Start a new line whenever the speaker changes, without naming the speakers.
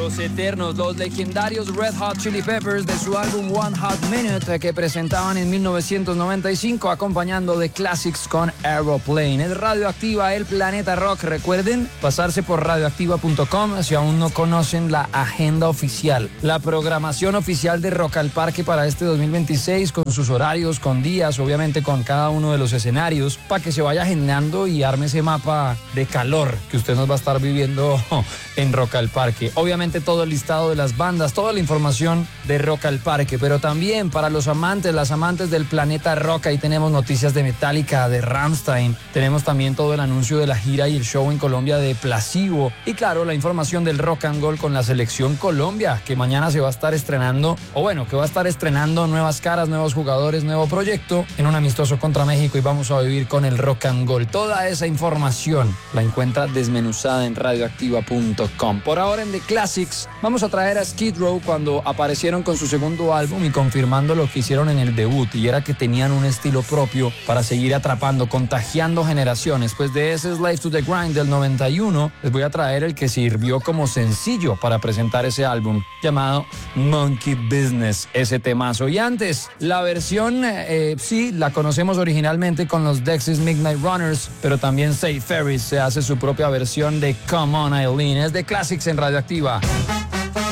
Los eternos, los legendarios Red Hot Chili Peppers de su álbum One Hot Minute que presentaban en 1995 acompañando The Classics con Aeroplane. Es Radioactiva, el planeta rock. Recuerden pasarse por radioactiva.com si aún no conocen la agenda oficial, la programación oficial de Rock al Parque para este 2026 con sus horarios, con días, obviamente con cada uno de los escenarios para que se vaya generando y arme ese mapa de calor que usted nos va a estar viviendo en Rock al Parque. Obviamente todo el listado de las bandas, toda la información de Rock al Parque, pero también para los amantes, las amantes del planeta rock, ahí tenemos noticias de Metallica, de Rammstein, tenemos también todo el anuncio de la gira y el show en Colombia de Placebo y claro, la información del Rock and Roll con la selección Colombia, que mañana se va a estar estrenando, que va a estar estrenando nuevas caras, nuevos jugadores, nuevo proyecto en un amistoso contra México y vamos a vivir con el Rock and Roll. Toda esa información la encuentra desmenuzada en radioactiva.com. Por ahora en The Classics vamos a traer a Skid Row cuando aparecieron con su segundo álbum y confirmando lo que hicieron en el debut, y era que tenían un estilo propio para seguir atrapando, contagiando generaciones. Pues de ese Slave to the Grind del 91 les voy a traer el que sirvió como sencillo para presentar ese álbum llamado Monkey Business, ese temazo. Y antes, la versión sí, la conocemos originalmente con los Dexys Midnight Runners, pero también Say Ferris se hace su propia versión de Come On Eileen. Es The Classics en Radioactiva.